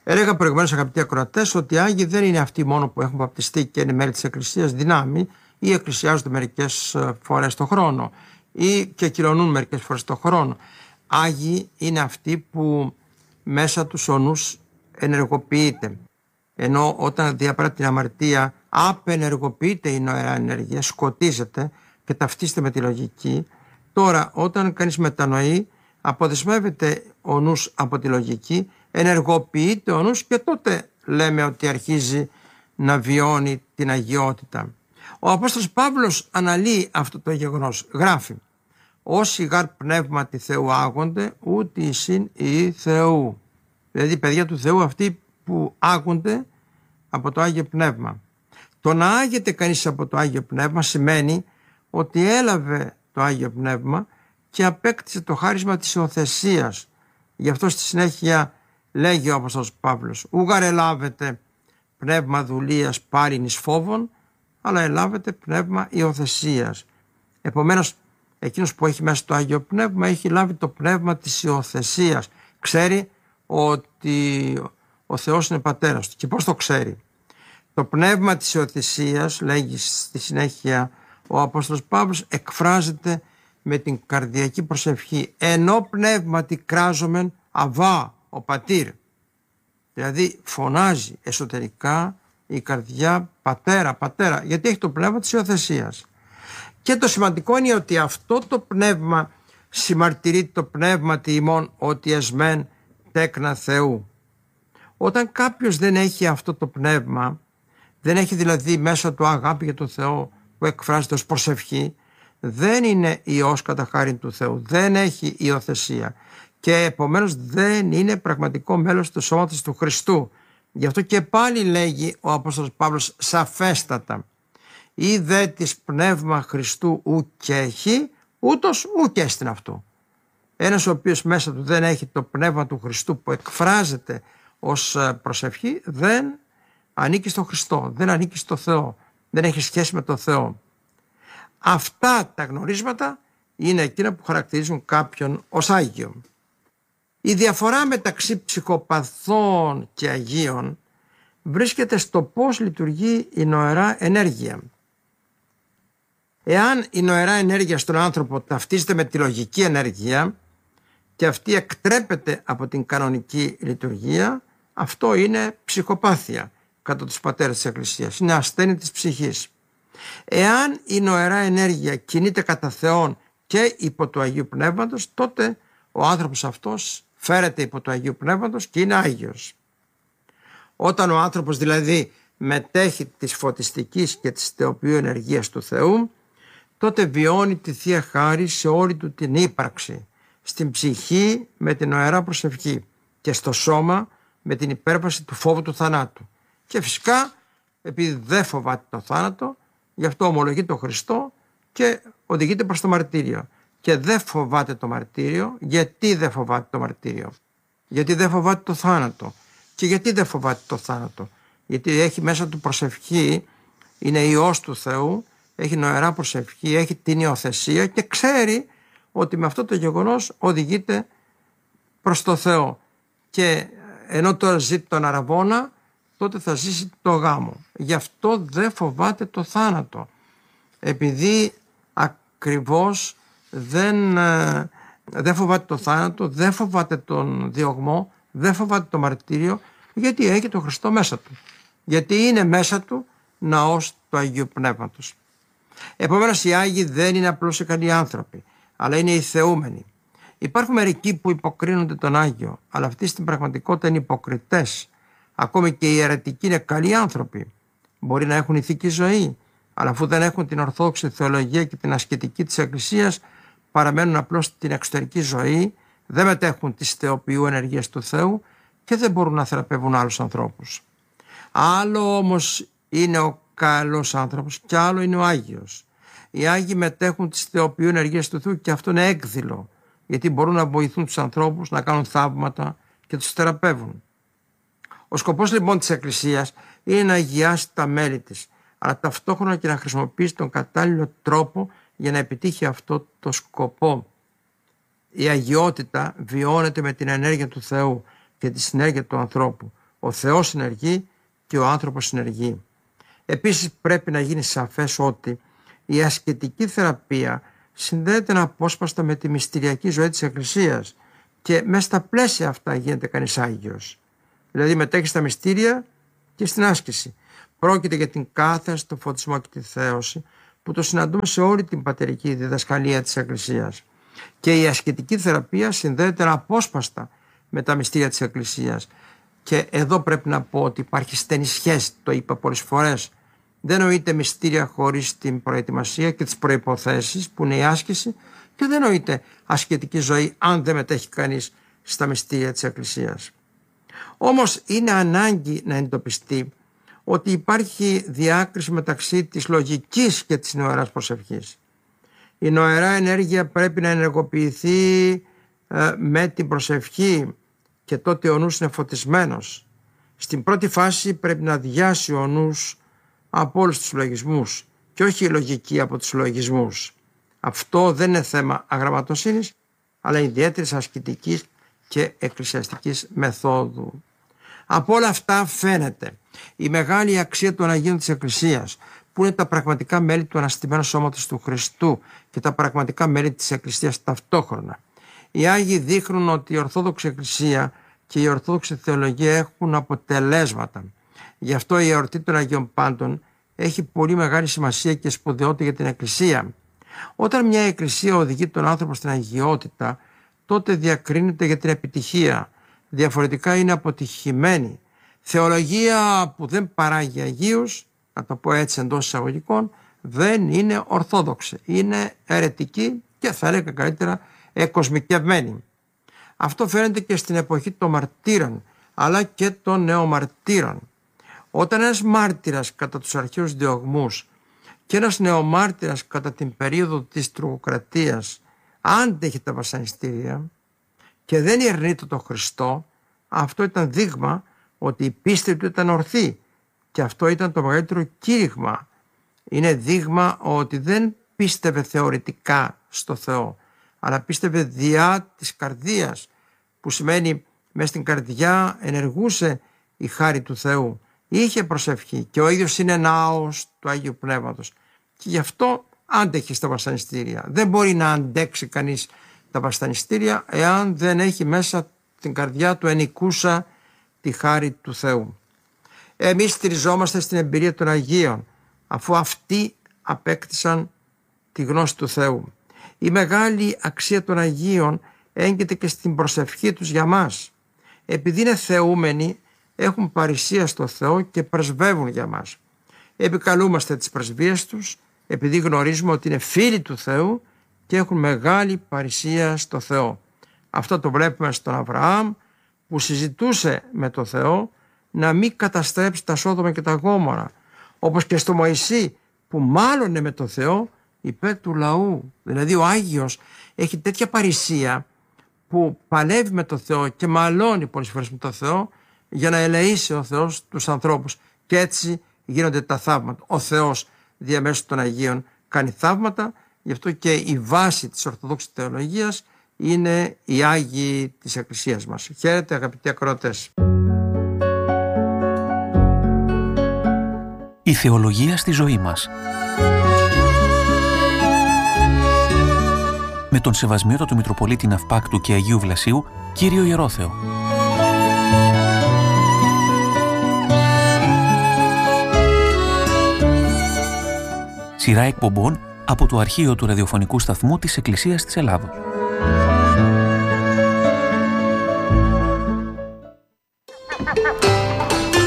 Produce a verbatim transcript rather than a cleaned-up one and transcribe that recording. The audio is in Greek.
Έλεγα προηγουμένως, αγαπητοί ακροατές, ότι οι Άγιοι δεν είναι αυτοί μόνο που έχουν βαπτιστεί και είναι μέλη της Εκκλησίας δυνάμει ή εκκλησιάζονται μερικές φορές το χρόνο ή και κοινωνούν μερικές φορές το χρόνο. Άγιοι είναι αυτοί που μέσα τους ο νους ενεργοποιείται. Ενώ όταν διαπράττει την αμαρτία απενεργοποιείται η νοερά ενέργεια, σκοτίζεται και ταυτίζεται με τη λογική. Τώρα όταν κανείς μετανοεί, αποδεσμεύεται ο νους από τη λογική, ενεργοποιείται ο νους και τότε λέμε ότι αρχίζει να βιώνει την αγιότητα. Ο Απόστολος Παύλος αναλύει αυτό το γεγονός. Γράφει: «Όσοι γαρ πνεύματι Θεού άγονται, ούτε εισιν ή Θεού». Δηλαδή παιδιά του Θεού αυτοί που άγονται από το Άγιο Πνεύμα. Το να άγεται κανείς από το Άγιο Πνεύμα σημαίνει ότι έλαβε το Άγιο Πνεύμα και απέκτησε το χάρισμα της υιοθεσίας. Γι' αυτό στη συνέχεια λέγει ο Απόστολος Παύλος: «Ούγαρ ελάβετε πνεύμα δουλείας πάριν εις φόβον, αλλά ελάβετε πνεύμα υιοθεσίας». Επομένως, εκείνος που έχει μέσα το Άγιο Πνεύμα έχει λάβει το πνεύμα της υιοθεσίας. Ξέρει ότι ο Θεός είναι πατέρας του. Και πώς το ξέρει? Το πνεύμα της υιοθεσίας, λέγει στη συνέχεια ο Απόστολος Παύλος, εκφράζεται με την καρδιακή προσευχή. «Ενώ πνεύματι κράζομεν αβά, ο πατήρ». Δηλαδή φωνάζει εσωτερικά η καρδιά πατέρα, πατέρα, γιατί έχει το πνεύμα της υιοθεσίας. Και το σημαντικό είναι ότι αυτό το πνεύμα συμμαρτυρεί το πνεύμα τη ημών ότι εσμέν τέκνα Θεού. Όταν κάποιος δεν έχει αυτό το πνεύμα, δεν έχει δηλαδή μέσα του αγάπη για τον Θεό που εκφράζεται ως προσευχή, δεν είναι ιός κατά χάριν του Θεού, δεν έχει υιοθεσία και επομένως δεν είναι πραγματικό μέλος του σώματος του Χριστού. Γι' αυτό και πάλι λέγει ο Απόστολος Παύλος σαφέστατα: «Ή δε της πνεύμα Χριστού ουκ έχει, ούτως ουκ έστιν αυτού». Ένας ο οποίος μέσα του δεν έχει το πνεύμα του Χριστού που εκφράζεται ως προσευχή, δεν ανήκει στο Χριστό, δεν ανήκει στο Θεό, δεν έχει σχέση με το Θεό. Αυτά τα γνωρίσματα είναι εκείνα που χαρακτηρίζουν κάποιον ως Άγιο. Η διαφορά μεταξύ ψυχοπαθών και Αγίων βρίσκεται στο πώς λειτουργεί η νοερά ενέργεια. Εάν η νοερά ενέργεια στον άνθρωπο ταυτίζεται με τη λογική ενέργεια και αυτή εκτρέπεται από την κανονική λειτουργία, αυτό είναι ψυχοπάθεια κατά τους πατέρες της Εκκλησίας, είναι ασθένη της ψυχής. Εάν η νοερά ενέργεια κινείται κατά Θεόν και υπό του Αγίου Πνεύματος, τότε ο άνθρωπος αυτός φέρεται υπό του Αγίου Πνεύματος και είναι Άγιος. Όταν ο άνθρωπος δηλαδή μετέχει της φωτιστικής και της θεοποιού ενεργείας του Θεού, τότε βιώνει τη Θεία Χάρη σε όλη του την ύπαρξη, στην ψυχή με την νοερά προσευχή και στο σώμα με την υπέρβαση του φόβου του θανάτου. Και φυσικά επειδή δεν φοβάται το θάνατο, γι' αυτό ομολογεί το Χριστό και οδηγείται προς το μαρτύριο. Και δεν φοβάται το μαρτύριο. Γιατί δεν φοβάται το μαρτύριο? Γιατί δεν φοβάται το θάνατο. Και γιατί δεν φοβάται το θάνατο? Γιατί έχει μέσα του προσευχή, είναι Υιός του Θεού, έχει νοερά προσευχή, έχει την υιοθεσία και ξέρει ότι με αυτό το γεγονός οδηγείται προς το Θεό. Και ενώ τώρα ζει τον αραβόνα, τότε θα ζήσει το γάμο. Γι' αυτό δεν φοβάται το θάνατο. Επειδή ακριβώς δεν, δεν φοβάται το θάνατο, δεν φοβάται τον διωγμό, δεν φοβάται το μαρτύριο, γιατί έχει τον Χριστό μέσα του. Γιατί είναι μέσα του ναός του Αγίου Πνεύματος. Επομένως οι Άγιοι δεν είναι απλώς ικανοί άνθρωποι, αλλά είναι οι θεούμενοι. Υπάρχουν μερικοί που υποκρίνονται τον Άγιο, αλλά αυτοί στην πραγματικότητα είναι υποκριτές. Ακόμη και οι αιρετικοί είναι καλοί άνθρωποι. Μπορεί να έχουν ηθική ζωή, αλλά αφού δεν έχουν την ορθόδοξη θεολογία και την ασκητική της Εκκλησίας, παραμένουν απλώς στην εξωτερική ζωή, δεν μετέχουν τις θεοποιού ενεργείες του Θεού και δεν μπορούν να θεραπεύουν άλλους ανθρώπους. Άλλο όμως είναι ο καλός άνθρωπος και άλλο είναι ο Άγιος. Οι Άγιοι μετέχουν τις θεοποιού ενεργείες του Θεού και αυτό είναι έκδηλο, γιατί μπορούν να βοηθούν τους ανθρώπους να κάνουν θαύματα και τους θεραπεύουν. Ο σκοπός λοιπόν της Εκκλησίας είναι να αγιάσει τα μέλη της, αλλά ταυτόχρονα και να χρησιμοποιήσει τον κατάλληλο τρόπο για να επιτύχει αυτό το σκοπό. Η αγιότητα βιώνεται με την ενέργεια του Θεού και τη συνέργεια του ανθρώπου. Ο Θεός συνεργεί και ο άνθρωπος συνεργεί. Επίσης πρέπει να γίνει σαφές ότι η ασκητική θεραπεία συνδέεται απόσπαστα με τη μυστηριακή ζωή της Εκκλησίας και μέσα στα πλαίσια αυτά γίνεται κανείς Άγιος. Δηλαδή μετέχει στα μυστήρια και στην άσκηση. Πρόκειται για την κάθαρση, το φωτισμό και τη θέωση που το συναντούμε σε όλη την πατερική διδασκαλία της Εκκλησίας. Και η ασκητική θεραπεία συνδέεται απόσπαστα με τα μυστήρια της Εκκλησίας. Και εδώ πρέπει να πω ότι υπάρχει στενή σχέση, το είπα πολλές φορές. Δεν νοείται μυστήρια χωρίς την προετοιμασία και τις προϋποθέσεις που είναι η άσκηση και δεν νοείται ασκητική ζωή αν δεν μετέχει κανείς στα μυστήρια της Εκκλησίας. Όμως είναι ανάγκη να εντοπιστεί ότι υπάρχει διάκριση μεταξύ της λογικής και της νοεράς προσευχής. Η νοερά ενέργεια πρέπει να ενεργοποιηθεί ε, με την προσευχή και τότε ο νους είναι φωτισμένος. Στην πρώτη φάση πρέπει να αδειάσει ο νους από όλους τους λογισμούς και όχι η λογική από τους λογισμούς. Αυτό δεν είναι θέμα αγραμματοσύνης, αλλά ιδιαίτερης ασκητικής και εκκλησιαστικής μεθόδου. Από όλα αυτά φαίνεται η μεγάλη αξία των Αγίων της Εκκλησίας, που είναι τα πραγματικά μέλη του αναστημένου σώματος του Χριστού και τα πραγματικά μέλη της Εκκλησίας ταυτόχρονα. Οι Άγιοι δείχνουν ότι η Ορθόδοξη Εκκλησία και η Ορθόδοξη Θεολογία έχουν αποτελέσματα. Γι' αυτό η εορτή των Αγίων Πάντων έχει πολύ μεγάλη σημασία και σπουδαιότητα για την Εκκλησία. Όταν μια Εκκλησία οδηγεί τον άνθρωπο στην αγιότητα, τότε διακρίνεται για την επιτυχία. Διαφορετικά είναι αποτυχημένη. Θεολογία που δεν παράγει Αγίους, να το πω έτσι εντός εισαγωγικών, δεν είναι ορθόδοξη. Είναι αιρετική και θα έλεγα καλύτερα εκοσμικευμένη. Αυτό φαίνεται και στην εποχή των μαρτύρων, αλλά και των νεομαρτύρων. Όταν ένας μάρτυρας κατά τους αρχαίους διωγμούς και ένας νεομάρτυρας κατά την περίοδο της τρογοκρατίας άντεχε τα βασανιστήρια και δεν ερνείται τον Χριστό, αυτό ήταν δείγμα ότι η πίστη του ήταν ορθή και αυτό ήταν το μεγαλύτερο κήρυγμα. Είναι δείγμα ότι δεν πίστευε θεωρητικά στο Θεό, αλλά πίστευε διά της καρδίας, που σημαίνει μες στην καρδιά ενεργούσε η χάρη του Θεού. Είχε προσευχή και ο ίδιος είναι ναός του Αγίου Πνεύματος και γι' αυτό άντεχε στα βασανιστήρια. Δεν μπορεί να αντέξει κανείς τα βασανιστήρια εάν δεν έχει μέσα την καρδιά του ενικούσα τη χάρη του Θεού. Εμείς στηριζόμαστε στην εμπειρία των Αγίων, αφού αυτοί απέκτησαν τη γνώση του Θεού. Η μεγάλη αξία των Αγίων έγκυται και στην προσευχή τους για μας. Επειδή είναι θεούμενοι, έχουν παρησία στο Θεό και πρεσβεύουν για μας. Επικαλούμαστε τις πρεσβείες τους, επειδή γνωρίζουμε ότι είναι φίλοι του Θεού και έχουν μεγάλη παρησία στο Θεό. Αυτό το βλέπουμε στον Αβραάμ, που συζητούσε με το Θεό να μην καταστρέψει τα Σόδομα και τα Γόμορα, όπως και στο Μωυσή, που μάλωνε με το Θεό υπέρ του λαού. Δηλαδή ο Άγιος έχει τέτοια παρησία που παλεύει με το Θεό και μαλώνει πολλές φορές με το Θεό για να ελεήσει ο Θεός τους ανθρώπους, και έτσι γίνονται τα θαύματα. Ο Θεός διαμέσου των Αγίων κάνει θαύματα, γι' αυτό και η βάση της Ορθοδόξης Θεολογίας είναι οι Άγιοι της Εκκλησίας μας. Χαίρετε αγαπητοί ακροατές. Η θεολογία στη ζωή μας. Με τον Σεβασμιότατο Μητροπολίτη Ναυπάκτου και Αγίου Βλασίου, Κύριο Ιερόθεο. Σειρά εκπομπών από το αρχείο του ραδιοφωνικού σταθμού της Εκκλησίας της Ελλάδος.